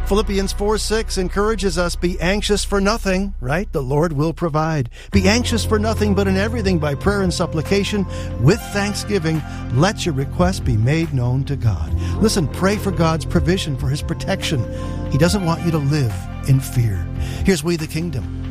Philippians 4:6 encourages us, be anxious for nothing, right? The Lord will provide. Be anxious for nothing, but in everything by prayer and supplication, with thanksgiving, let your requests be made known to God. Listen, pray for God's provision, for His protection. He doesn't want you to live in fear. Here's We the Kingdom.